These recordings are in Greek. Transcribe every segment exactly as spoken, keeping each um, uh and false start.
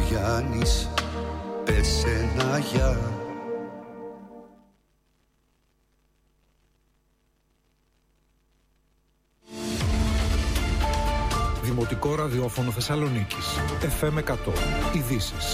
Γιάννης, πες ένα γεια. Δημοτικό ραδιόφωνο Θεσσαλονίκης. εφ εμ εκατό. Ειδήσεις.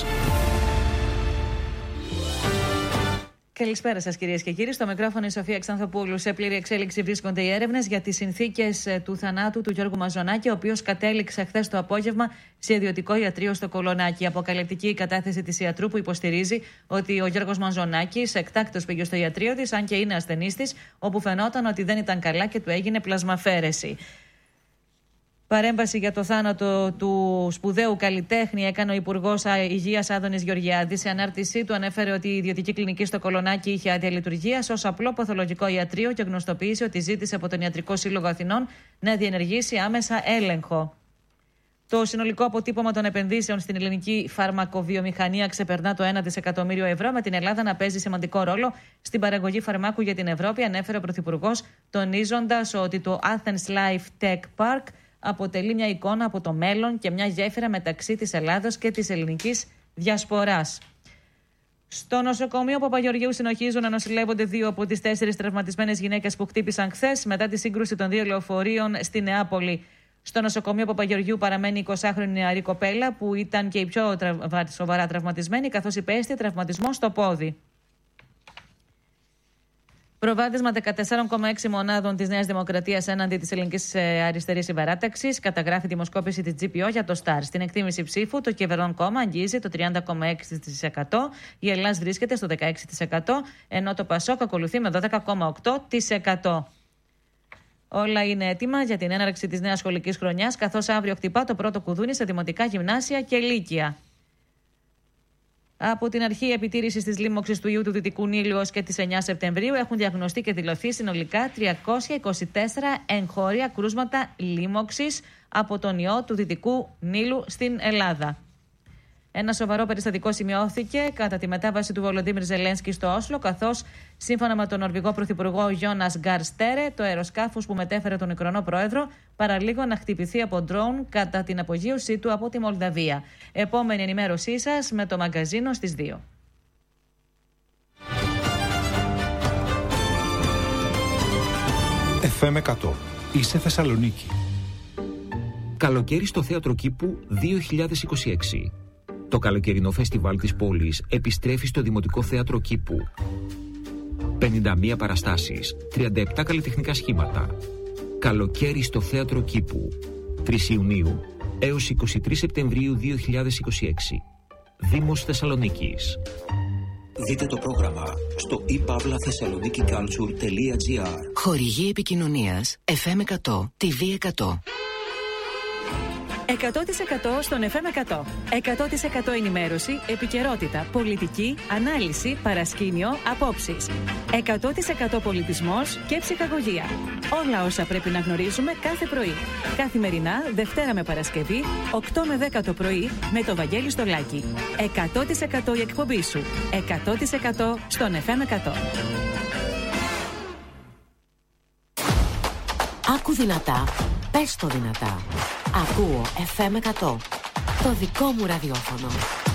Καλησπέρα σας, κυρίες και κύριοι. Στο μικρόφωνο η Σοφία Ξανθοπούλου. Σε πλήρη εξέλιξη βρίσκονται οι έρευνες για τις συνθήκες του θανάτου του Γιώργου Μαζονάκη, ο οποίος κατέληξε χθες το απόγευμα σε ιδιωτικό ιατρείο στο Κολονάκι. Αποκαλυπτική η κατάθεση της ιατρού που υποστηρίζει ότι ο Γιώργος Μαζονάκης εκτάκτως πήγε στο ιατρείο της, αν και είναι ασθενής της, όπου φαινόταν ότι δεν ήταν καλά και του έγινε πλασμαφαίρεση. Παρέμβαση για το θάνατο του σπουδαίου καλλιτέχνη έκανε ο Υπουργός Υγείας Άδωνης Γεωργιάδης. Σε ανάρτησή του ανέφερε ότι η ιδιωτική κλινική στο Κολονάκι είχε άδεια λειτουργίας ως απλό παθολογικό ιατρείο και γνωστοποίησε ότι ζήτησε από τον Ιατρικό Σύλλογο Αθηνών να διενεργήσει άμεσα έλεγχο. Το συνολικό αποτύπωμα των επενδύσεων στην ελληνική φαρμακοβιομηχανία ξεπερνά το ένα δισεκατομμύριο ευρώ, με την Ελλάδα να παίζει σημαντικό ρόλο στην παραγωγή φαρμάκου για την Ευρώπη, ανέφερε ο Πρωθυπουργός, τονίζοντας ότι το Athens Life Tech Park αποτελεί μια εικόνα από το μέλλον και μια γέφυρα μεταξύ της Ελλάδος και της ελληνικής διασποράς. Στο νοσοκομείο Παπαγεωργίου συνοχίζουν να νοσηλεύονται δύο από τις τέσσερις τραυματισμένες γυναίκες που χτύπησαν χθες μετά τη σύγκρουση των δύο λεωφορείων στη Νεάπολη. Στο νοσοκομείο Παπαγεωργίου παραμένει η εικοσάχρονη νεαρή κοπέλα που ήταν και η πιο τραυμα... σοβαρά τραυματισμένη, καθώς υπέστη τραυματισμό στο πόδι. Προβάδισμα δεκατέσσερα κόμμα έξι μονάδων της Νέας Δημοκρατίας έναντι της Ελληνικής Αριστερής Συμπαράταξης, καταγράφει δημοσκόπηση της τζι πι ο για το Σταρ. Στην εκτίμηση ψήφου, το κυβερνών κόμμα αγγίζει το τριάντα κόμμα έξι τοις εκατό, η Ελλάς βρίσκεται στο δεκαέξι τοις εκατό, ενώ το Πασόκ ακολουθεί με δώδεκα κόμμα οκτώ τοις εκατό. Όλα είναι έτοιμα για την έναρξη της νέας σχολικής χρονιάς, καθώς αύριο χτυπά το πρώτο κουδούνι σε δημοτικά γυμνάσια και λύκεια. Από την αρχή επιτήρησης της λίμωξης του ιού του Δυτικού Νείλου ως και τις εννιά Σεπτεμβρίου έχουν διαγνωστεί και δηλωθεί συνολικά τριακόσια είκοσι τέσσερα εγχώρια κρούσματα λίμωξης από τον ιό του Δυτικού Νείλου στην Ελλάδα. Ένα σοβαρό περιστατικό σημειώθηκε κατά τη μετάβαση του Βολοντίμιρ Ζελένσκι στο Όσλο, καθώς σύμφωνα με τον Νορβηγό Πρωθυπουργό Γιόνας Γκαρ Στέρε, το αεροσκάφος που μετέφερε τον Ουκρανό πρόεδρο παραλίγο να χτυπηθεί από ντρόουν κατά την απογείωσή του από τη Μολδαβία. Επόμενη ενημέρωσή σας με το μαγκαζίνο στις δύο. εφ εμ εκατό. Είσαι Θεσσαλονίκη. Καλοκαίρι στο Θέατρο Κήπου δύο χιλιάδες είκοσι έξι. Το καλοκαιρινό φεστιβάλ της πόλης επιστρέφει στο Δημοτικό Θέατρο Κήπου. πενήντα μία παραστάσεις, τριάντα επτά καλλιτεχνικά σχήματα. Καλοκαίρι στο Θέατρο Κήπου. τρεις Ιουνίου έως είκοσι τρεις Σεπτεμβρίου δύο χιλιάδες είκοσι έξι. Δήμος Θεσσαλονίκης. Δείτε το πρόγραμμα στο i pavla thessaloniki culture τελεία gr. Χορηγή επικοινωνίας εφ εμ εκατό, τι βι εκατό. εκατό τοις εκατό στον εφ εμ εκατό. εκατό τοις εκατό ενημέρωση, επικαιρότητα, πολιτική, ανάλυση, παρασκήνιο, απόψεις. εκατό τοις εκατό πολιτισμός και ψυχαγωγία. Όλα όσα πρέπει να γνωρίζουμε κάθε πρωί. Καθημερινά, Δευτέρα με Παρασκευή, οκτώ με δέκα το πρωί, με το Βαγγέλη Στολάκη. εκατό τοις εκατό η εκπομπή σου. εκατό τοις εκατό στον εφ εμ εκατό. Άκου δυνατά, πες το δυνατά. Ακούω εφ εμ εκατό. Το δικό μου ραδιόφωνο.